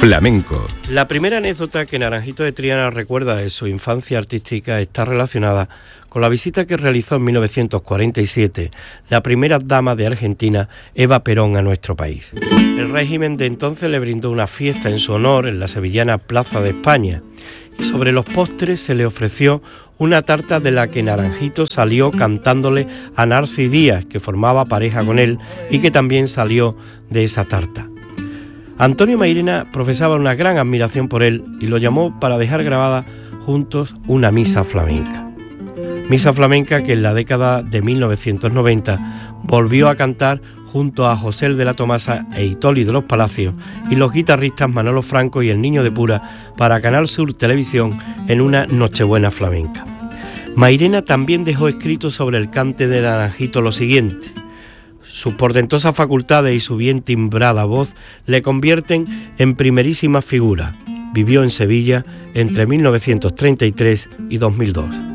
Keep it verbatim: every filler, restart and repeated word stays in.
Flamenco. La primera anécdota que Naranjito de Triana recuerda de su infancia artística está relacionada con la visita que realizó en mil novecientos cuarenta y siete la primera dama de Argentina, Eva Perón, a nuestro país. El régimen de entonces le brindó una fiesta en su honor en la sevillana Plaza de España y sobre los postres se le ofreció una tarta de la que Naranjito salió cantándole a Narci Díaz, que formaba pareja con él y que también salió de esa tarta. Antonio Mairena profesaba una gran admiración por él y lo llamó para dejar grabada juntos una misa flamenca. Misa flamenca que en la década de mil novecientos noventa volvió a cantar junto a José de la Tomasa e Itoli de los Palacios y los guitarristas Manolo Franco y el Niño de Pura para Canal Sur Televisión en una Nochebuena flamenca. Mairena también dejó escrito sobre el cante de Naranjito lo siguiente: sus portentosas facultades y su bien timbrada voz le convierten en primerísima figura. Vivió en Sevilla entre mil novecientos treinta y tres y dos mil dos.